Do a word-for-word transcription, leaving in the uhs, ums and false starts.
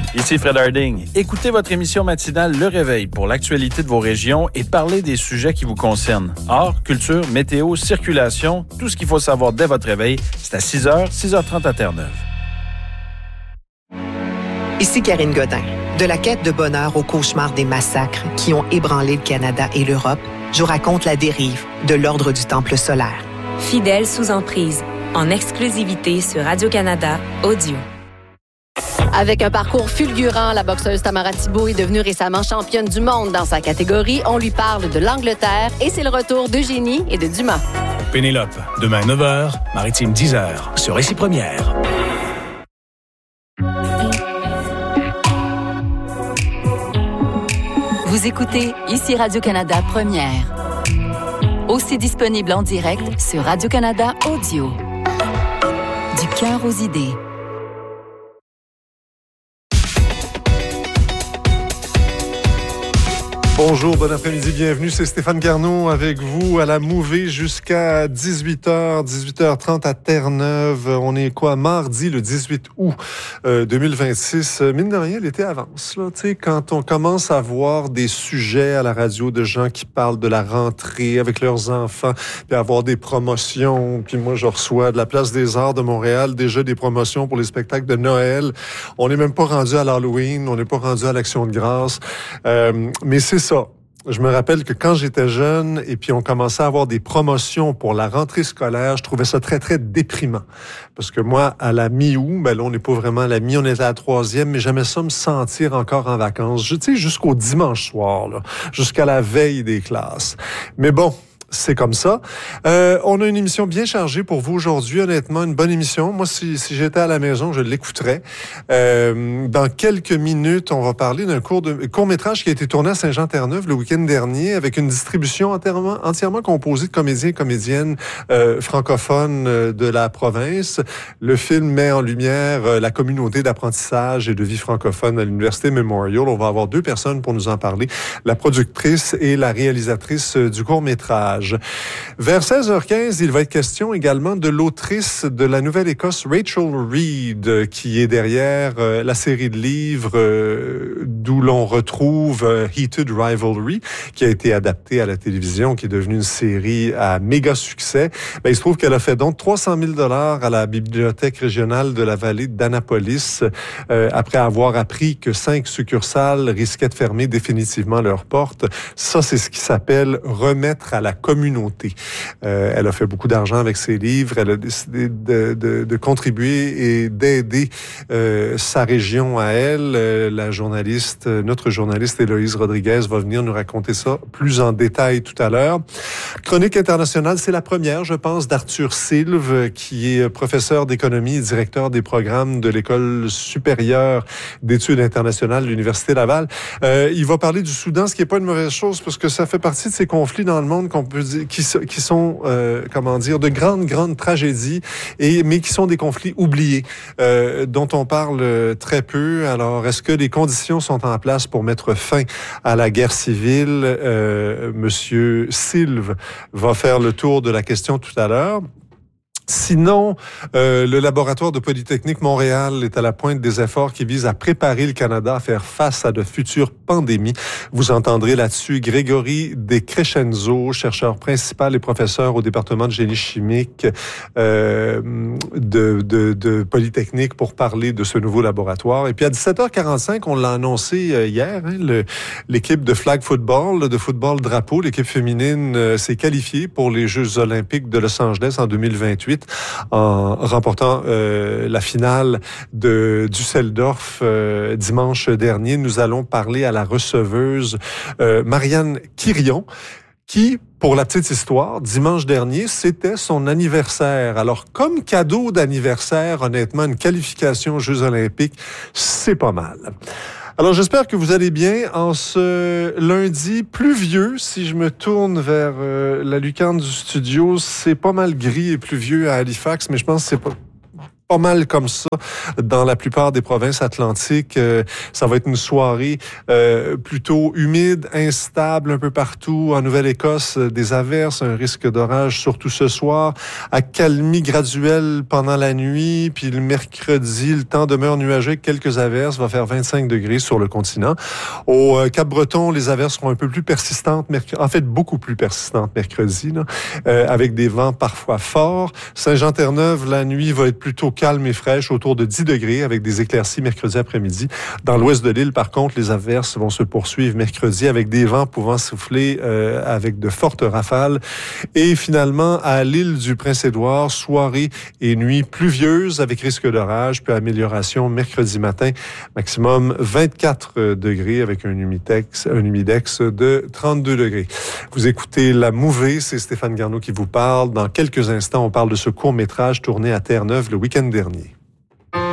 Ici Fred Harding. Écoutez votre émission matinale Le Réveil pour l'actualité de vos régions et parlez des sujets qui vous concernent. Art, culture, météo, circulation, tout ce qu'il faut savoir dès votre réveil, c'est à six heures, six heures trente à Terre-Neuve. Ici Karine Godin. De la quête de bonheur au cauchemar des massacres qui ont ébranlé le Canada et l'Europe, je vous raconte la dérive de l'Ordre du Temple solaire. Fidèle sous emprise, en exclusivité sur Radio-Canada Audio. Avec un parcours fulgurant, la boxeuse Tamara Thibault est devenue récemment championne du monde dans sa catégorie. On lui parle de l'Angleterre et c'est le retour d'Eugénie et de Dumas. Pénélope, demain neuf heures, Maritime dix heures, sur Récit Première. Vous écoutez ici Radio-Canada Première. Aussi disponible en direct sur Radio-Canada Audio. Du cœur aux idées. Bonjour, bon après-midi, bienvenue, c'est Stéphane Garneau avec vous à la Mouvée jusqu'à dix-huit heures, dix-huit heures trente à Terre-Neuve. On est quoi, mardi le dix-huit août euh, deux mille vingt-six. Mine de rien, l'été avance, là, tu sais, quand on commence à voir des sujets à la radio de gens qui parlent de la rentrée avec leurs enfants, puis avoir des promotions, puis moi je reçois de la Place des Arts de Montréal déjà des promotions pour les spectacles de Noël. On n'est même pas rendu à l'Halloween, on n'est pas rendu à l'Action de grâce, euh, mais c'est ça. Je me rappelle que quand j'étais jeune et puis on commençait à avoir des promotions pour la rentrée scolaire, je trouvais ça très, très déprimant. Parce que moi, à la mi-août, ben là, on n'est pas vraiment à la mi, on était à la troisième, mais j'aimais ça me sentir encore en vacances. Je, tu sais, jusqu'au dimanche soir, là, jusqu'à la veille des classes. Mais bon, c'est comme ça. Euh, on a une émission bien chargée pour vous aujourd'hui. Honnêtement, une bonne émission. Moi, si, si j'étais à la maison, je l'écouterais. Euh, dans quelques minutes, on va parler d'un court de, court-métrage qui a été tourné à Saint-Jean-Terre-Neuve le week-end dernier avec une distribution entièrement, entièrement composée de comédiens et comédiennes euh, francophones euh, de la province. Le film met en lumière euh, la communauté d'apprentissage et de vie francophone à l'Université Memorial. On va avoir deux personnes pour nous en parler. La productrice et la réalisatrice euh, du court-métrage. Vers seize heures quinze, il va être question également de l'autrice de la Nouvelle-Écosse, Rachel Reed, qui est derrière euh, la série de livres euh, d'où l'on retrouve euh, Heated Rivalry, qui a été adaptée à la télévision, qui est devenue une série à méga succès. Ben, il se trouve qu'elle a fait donc trois cent mille dollars à la Bibliothèque régionale de la vallée d'Annapolis, euh, après avoir appris que cinq succursales risquaient de fermer définitivement leurs portes. Ça, c'est ce qui s'appelle remettre à la communauté. Euh, elle a fait beaucoup d'argent avec ses livres. Elle a décidé de, de, de contribuer et d'aider euh, sa région à elle. Euh, la journaliste, notre journaliste Héloïse Rodriguez va venir nous raconter ça plus en détail tout à l'heure. Chronique internationale, c'est la première, je pense, d'Arthur Sylve, qui est professeur d'économie et directeur des programmes de l'École supérieure d'études internationales de l'Université Laval. Euh, il va parler du Soudan, ce qui n'est pas une mauvaise chose, parce que ça fait partie de ces conflits dans le monde qu'on peut dire, qui, qui sont, euh, comment dire, de grandes, grandes tragédies, et, mais qui sont des conflits oubliés, euh, dont on parle très peu. Alors, est-ce que les conditions sont en place pour mettre fin à la guerre civile? Euh, Monsieur Sylve va faire le tour de la question tout à l'heure. Sinon, euh, le laboratoire de Polytechnique Montréal est à la pointe des efforts qui visent à préparer le Canada à faire face à de futures pandémies. Vous entendrez là-dessus Grégory Descrescenzo, chercheur principal et professeur au département de génie chimique euh, de, de, de Polytechnique, pour parler de ce nouveau laboratoire. Et puis à dix-sept heures quarante-cinq, on l'a annoncé hier, hein, le, l'équipe de flag football, de football drapeau, l'équipe féminine euh, s'est qualifiée pour les Jeux olympiques de Los Angeles en deux mille vingt-huit. En remportant euh, la finale de Düsseldorf euh, dimanche dernier. Nous allons parler à la receveuse euh, Marianne Quirion, qui, pour la petite histoire, dimanche dernier, c'était son anniversaire. Alors, comme cadeau d'anniversaire, honnêtement, une qualification aux Jeux olympiques, c'est pas mal. Alors, j'espère que vous allez bien en ce lundi pluvieux. Si je me tourne vers euh, la lucarne du studio, c'est pas mal gris et pluvieux à Halifax, mais je pense que c'est pas pas mal comme ça dans la plupart des provinces atlantiques. Euh, ça va être une soirée euh, plutôt humide, instable un peu partout. En Nouvelle-Écosse, des averses, un risque d'orage surtout ce soir. Accalmie graduelle pendant la nuit. Puis le mercredi, le temps demeure nuageux, quelques averses. Va faire vingt-cinq degrés sur le continent. Au euh, Cap-Breton, les averses seront un peu plus persistantes. Merc- en fait, beaucoup plus persistantes mercredi, là, euh, avec des vents parfois forts. Saint-Jean-Terre-Neuve, la nuit va être plutôt calme et fraîche, autour de dix degrés, avec des éclaircies mercredi après-midi. Dans l'ouest de l'île, par contre, les averses vont se poursuivre mercredi, avec des vents pouvant souffler euh, avec de fortes rafales. Et finalement, à l'île du Prince-Édouard, soirée et nuit pluvieuse, avec risque d'orage, puis amélioration mercredi matin, maximum vingt-quatre degrés, avec un humidex, un humidex de trente-deux degrés. Vous écoutez La Mouvée, c'est Stéphane Garneau qui vous parle. Dans quelques instants, on parle de ce court-métrage tourné à Terre-Neuve le week-end dernier.